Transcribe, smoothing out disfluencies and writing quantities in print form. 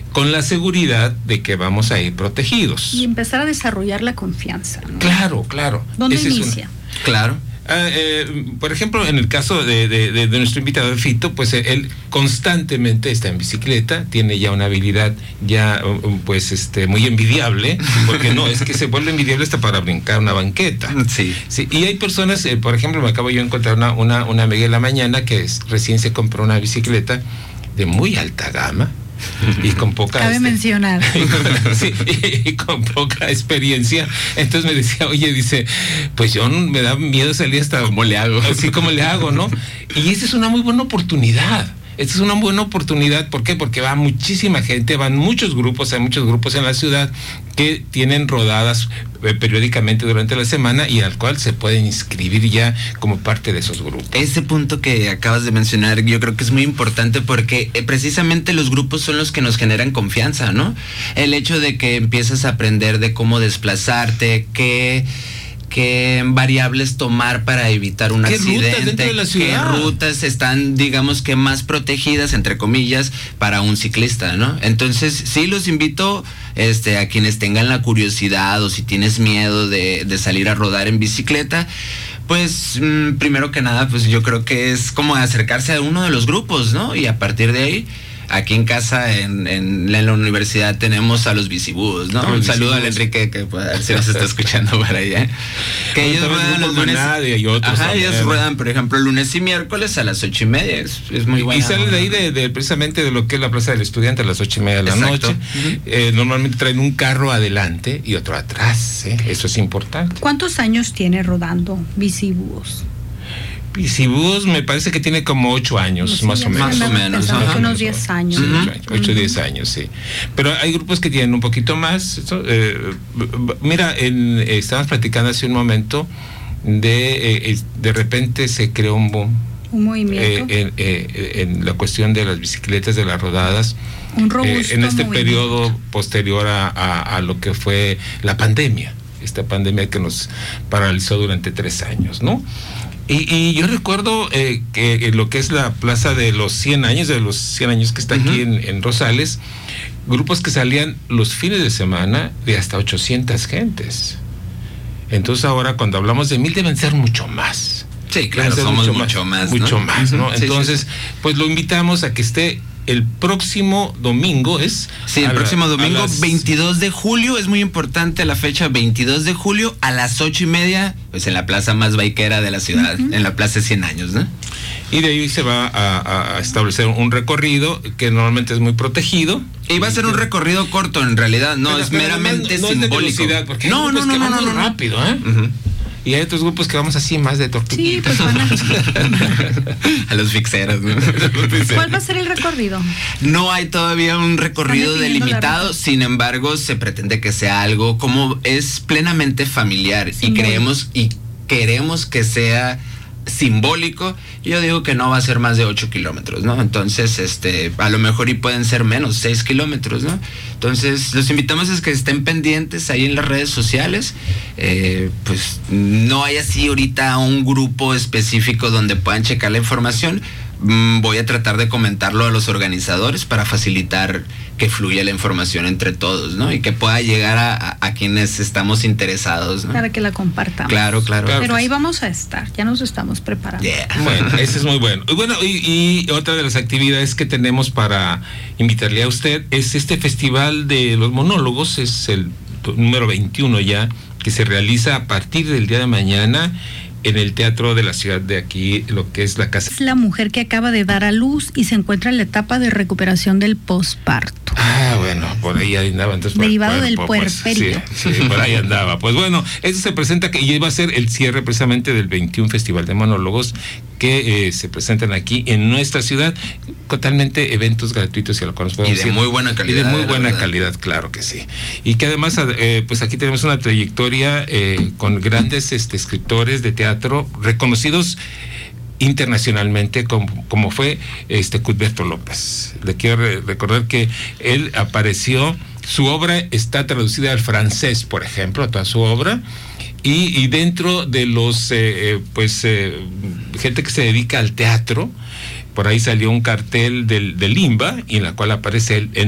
con la seguridad de que vamos a ir protegidos. Y empezar a desarrollar la confianza, ¿no? Claro. ¿Dónde inicia? Claro. Por ejemplo, en el caso de nuestro invitado Fito, pues él constantemente está en bicicleta, tiene ya una habilidad ya muy envidiable, porque no, es que se vuelve envidiable hasta para brincar una banqueta. Sí. Y hay personas, por ejemplo, me acabo yo de encontrar una amiga en la mañana que recién se compró una bicicleta de muy alta gama, y con poca cabe mencionar y con poca experiencia. Entonces me decía, dice, pues yo me da miedo salir hasta ¿cómo le hago? Así como le hago, ¿no? Y esa es una muy buena oportunidad. Esta es una buena oportunidad. ¿Por qué? Porque va muchísima gente, van muchos grupos, hay muchos grupos en la ciudad que tienen rodadas periódicamente durante la semana y al cual se pueden inscribir ya como parte de esos grupos. Ese punto que acabas de mencionar yo creo que es muy importante porque precisamente los grupos son los que nos generan confianza, ¿no? El hecho de que empiezas a aprender de cómo desplazarte, qué variables tomar para evitar un accidente, qué rutas están, digamos que más protegidas, entre comillas, para un ciclista, ¿no? Entonces, sí los invito a quienes tengan la curiosidad o si tienes miedo de salir a rodar en bicicleta, pues primero que nada, pues yo creo que es como acercarse a uno de los grupos, ¿no? Y a partir de ahí, aquí en casa, en la universidad, tenemos a los bicibús, ¿no? Un saludo al Enrique, que pues, a ver si nos está escuchando por ahí, ¿eh? Que ellos ruedan los lunes. Y otros ellos ruedan, por ejemplo, lunes y miércoles a las 8:30. Es muy bueno. Y salen de ahí precisamente de lo que es la Plaza del Estudiante a las 8:30 de la noche. Normalmente traen un carro adelante y otro atrás, ¿eh? Eso es importante. ¿Cuántos años tiene rodando bicibús? Bicibús me parece que tiene como 8 años, sí, más o menos. Unos 10 años. 8 o 10 años, sí. Pero hay grupos que tienen un poquito más. Mira, estábamos platicando hace un momento de repente se creó un boom. Un movimiento. En la cuestión de las bicicletas, de las rodadas. Un robusto en este movimiento. periodo posterior a lo que fue la pandemia. Esta pandemia que nos paralizó durante 3 años, ¿no? Y yo recuerdo que lo que es la Plaza de los 100 años, que está aquí en Rosales, grupos que salían los fines de semana de hasta 800 gentes. Entonces ahora cuando hablamos de 1000 deben ser mucho más. Sí, claro, somos mucho más, ¿no? Entonces, pues lo invitamos a que esté el próximo domingo, Sí, el próximo domingo, 22 de julio, es muy importante la fecha, 22 de julio, a las 8:30, pues en la plaza más baiquera de la ciudad, en la Plaza 100 años, ¿no? Y de ahí se va a establecer un recorrido que normalmente es muy protegido. Y va a ser un recorrido corto, en realidad, es meramente simbólico. No, rápido, ¿eh? Y hay otros grupos que vamos así más de tortuguita. Sí, pues van a los fixeros, ¿no? ¿Cuál va a ser el recorrido? No hay todavía un recorrido delimitado, sin embargo, se pretende que sea algo como es plenamente familiar y queremos que sea simbólico. Yo digo que no va a ser más de 8 kilómetros, ¿no? Entonces, a lo mejor y pueden ser menos, 6 kilómetros, ¿no? Entonces, los invitamos a que estén pendientes ahí en las redes sociales. Pues no hay así ahorita un grupo específico donde puedan checar la información. Voy a tratar de comentarlo a los organizadores para facilitar que fluya la información entre todos, ¿no? Y que pueda llegar a quienes estamos interesados, ¿no? Para que la compartamos. Claro. Pero ahí vamos a estar, ya nos estamos preparando. Yeah. Bueno, ese es muy bueno. Y bueno, y otra de las actividades que tenemos para invitarle a usted es este Festival de los Monólogos, es el número 21 ya, que se realiza a partir del día de mañana en el teatro de la ciudad de aquí, lo que es la casa. Es la mujer que acaba de dar a luz y se encuentra en la etapa de recuperación del posparto. Bueno, por ahí andaba. Entonces, derivado del puerperio. Sí, por ahí andaba. Pues bueno, eso se presenta y va a ser el cierre precisamente del 21 Festival de Monólogos que se presentan aquí en nuestra ciudad, totalmente eventos gratuitos y a lo cual nos podemos ir. Y de muy buena calidad. Y de muy buena calidad, claro que sí. Y que además, pues aquí tenemos una trayectoria con grandes escritores de teatro reconocidos internacionalmente, como fue Cuthberto López. Le quiero recordar que él apareció, su obra está traducida al francés, por ejemplo, toda su obra, y dentro de los gente que se dedica al teatro, por ahí salió un cartel del Limba, y en la cual aparece él en